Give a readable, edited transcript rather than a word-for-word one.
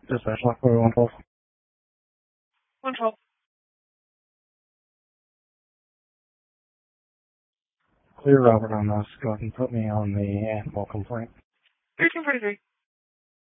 Dispatch Lockwood 112. 112. Clear Robert on this. Go ahead and put me on the animal complaint. 1343.